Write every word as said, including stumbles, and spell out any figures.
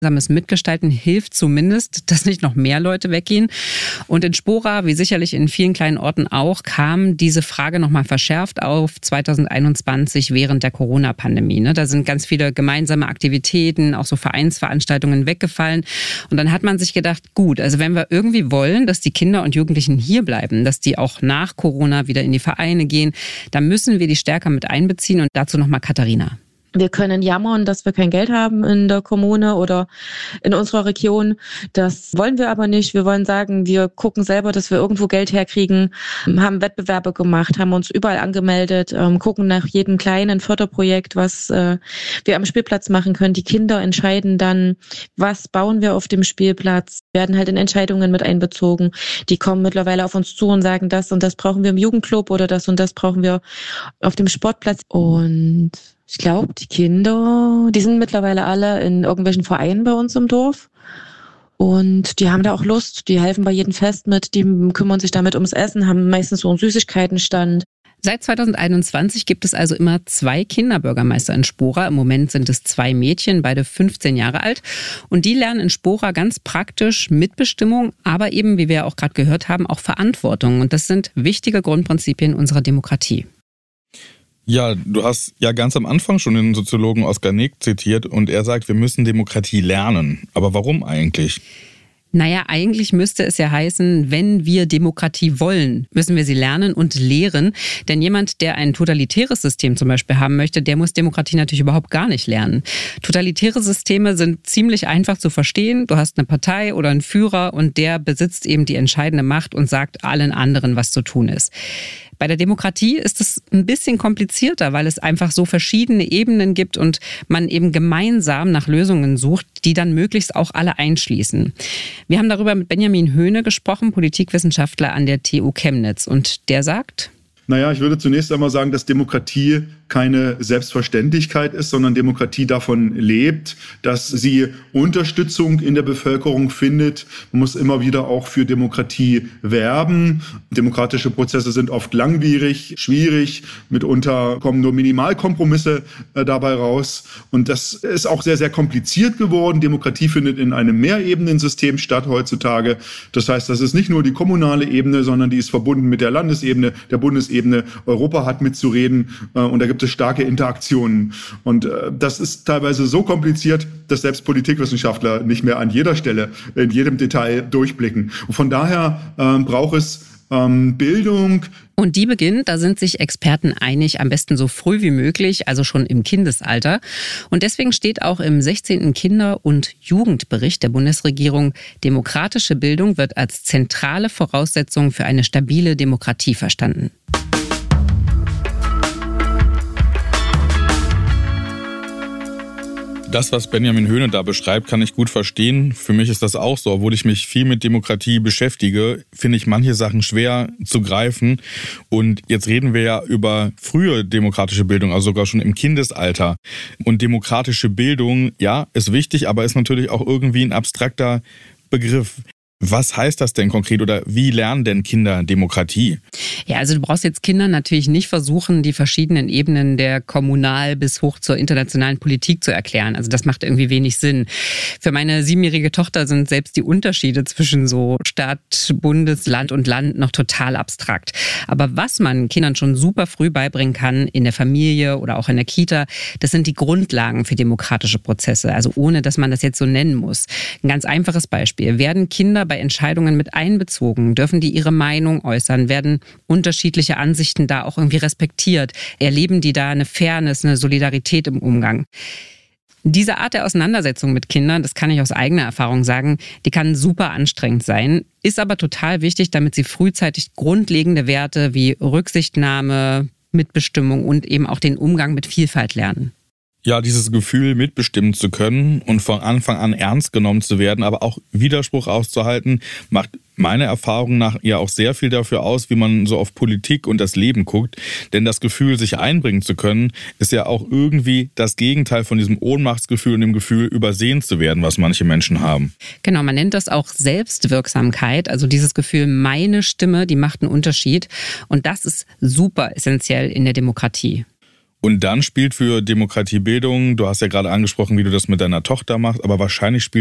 Gemeinsames Mitgestalten hilft zumindest, dass nicht noch mehr Leute weggehen. Und in Spora, wie sicherlich in vielen kleinen Orten auch, kam diese Frage nochmal verschärft auf zwanzig einundzwanzig während der Corona-Pandemie. Da sind ganz viele gemeinsame Aktivitäten, auch so Vereinsveranstaltungen weggefallen. Und dann hat man sich gedacht, gut, also wenn wir irgendwie wollen, dass die Kinder und Jugendlichen hier bleiben, dass die auch nach Corona wieder in die Vereine gehen, dann müssen wir die stärker mit einbeziehen. Und dazu nochmal Katharina. Wir können jammern, dass wir kein Geld haben in der Kommune oder in unserer Region. Das wollen wir aber nicht. Wir wollen sagen, wir gucken selber, dass wir irgendwo Geld herkriegen, haben Wettbewerbe gemacht, haben uns überall angemeldet, gucken nach jedem kleinen Förderprojekt, was wir am Spielplatz machen können. Die Kinder entscheiden dann, was bauen wir auf dem Spielplatz, werden halt in Entscheidungen mit einbezogen. Die kommen mittlerweile auf uns zu und sagen, das und das brauchen wir im Jugendclub oder das und das brauchen wir auf dem Sportplatz. Und ich glaube, die Kinder, die sind mittlerweile alle in irgendwelchen Vereinen bei uns im Dorf und die haben da auch Lust, die helfen bei jedem Fest mit, die kümmern sich damit ums Essen, haben meistens so einen Süßigkeitenstand. Seit zwanzig einundzwanzig gibt es also immer zwei Kinderbürgermeister in Spora. Im Moment sind es zwei Mädchen, beide fünfzehn Jahre alt. Und die lernen in Spora ganz praktisch Mitbestimmung, aber eben, wie wir ja auch gerade gehört haben, auch Verantwortung. Und das sind wichtige Grundprinzipien unserer Demokratie. Ja, du hast ja ganz am Anfang schon den Soziologen Oskar Neg zitiert und er sagt, wir müssen Demokratie lernen. Aber warum eigentlich? Naja, eigentlich müsste es ja heißen, wenn wir Demokratie wollen, müssen wir sie lernen und lehren. Denn jemand, der ein totalitäres System zum Beispiel haben möchte, der muss Demokratie natürlich überhaupt gar nicht lernen. Totalitäre Systeme sind ziemlich einfach zu verstehen. Du hast eine Partei oder einen Führer und der besitzt eben die entscheidende Macht und sagt allen anderen, was zu tun ist. Bei der Demokratie ist es ein bisschen komplizierter, weil es einfach so verschiedene Ebenen gibt und man eben gemeinsam nach Lösungen sucht, die dann möglichst auch alle einschließen. Wir haben darüber mit Benjamin Höhne gesprochen, Politikwissenschaftler an der T U Chemnitz. Und der sagt: Naja, ich würde zunächst einmal sagen, dass Demokratie keine Selbstverständlichkeit ist, sondern Demokratie davon lebt, dass sie Unterstützung in der Bevölkerung findet. Man muss immer wieder auch für Demokratie werben. Demokratische Prozesse sind oft langwierig, schwierig. Mitunter kommen nur Minimalkompromisse äh, dabei raus. Und das ist auch sehr, sehr kompliziert geworden. Demokratie findet in einem Mehrebenensystem statt heutzutage. Das heißt, das ist nicht nur die kommunale Ebene, sondern die ist verbunden mit der Landesebene, der Bundesebene. Europa hat mitzureden äh, und da gibt es starke Interaktionen. Und äh, das ist teilweise so kompliziert, dass selbst Politikwissenschaftler nicht mehr an jeder Stelle, in jedem Detail durchblicken. Und von daher äh, braucht es ähm, Bildung. Und die beginnt, da sind sich Experten einig, am besten so früh wie möglich, also schon im Kindesalter. Und deswegen steht auch im sechzehnten Kinder- und Jugendbericht der Bundesregierung, demokratische Bildung wird als zentrale Voraussetzung für eine stabile Demokratie verstanden. Das, was Benjamin Höhne da beschreibt, kann ich gut verstehen. Für mich ist das auch so. Obwohl ich mich viel mit Demokratie beschäftige, finde ich manche Sachen schwer zu greifen. Und jetzt reden wir ja über frühe demokratische Bildung, also sogar schon im Kindesalter. Und demokratische Bildung, ja, ist wichtig, aber ist natürlich auch irgendwie ein abstrakter Begriff. Was heißt das denn konkret oder wie lernen denn Kinder Demokratie? Ja, also du brauchst jetzt Kindern natürlich nicht versuchen, die verschiedenen Ebenen der kommunal bis hoch zur internationalen Politik zu erklären. Also das macht irgendwie wenig Sinn. Für meine siebenjährige Tochter sind selbst die Unterschiede zwischen so Stadt, Bundesland und Land noch total abstrakt. Aber was man Kindern schon super früh beibringen kann, in der Familie oder auch in der Kita, das sind die Grundlagen für demokratische Prozesse. Also ohne, dass man das jetzt so nennen muss. Ein ganz einfaches Beispiel. Werden Kinder bei Entscheidungen mit einbezogen? Dürfen die ihre Meinung äußern? Werden unterschiedliche Ansichten da auch irgendwie respektiert? Erleben die da eine Fairness, eine Solidarität im Umgang? Diese Art der Auseinandersetzung mit Kindern, das kann ich aus eigener Erfahrung sagen, die kann super anstrengend sein, ist aber total wichtig, damit sie frühzeitig grundlegende Werte wie Rücksichtnahme, Mitbestimmung und eben auch den Umgang mit Vielfalt lernen. Ja, dieses Gefühl, mitbestimmen zu können und von Anfang an ernst genommen zu werden, aber auch Widerspruch auszuhalten, macht meiner Erfahrung nach ja auch sehr viel dafür aus, wie man so auf Politik und das Leben guckt. Denn das Gefühl, sich einbringen zu können, ist ja auch irgendwie das Gegenteil von diesem Ohnmachtsgefühl und dem Gefühl, übersehen zu werden, was manche Menschen haben. Genau, man nennt das auch Selbstwirksamkeit. Also dieses Gefühl, meine Stimme, die macht einen Unterschied. Und das ist super essentiell in der Demokratie. Und dann spielt für Demokratiebildung, du hast ja gerade angesprochen, wie du das mit deiner Tochter machst, aber wahrscheinlich spielt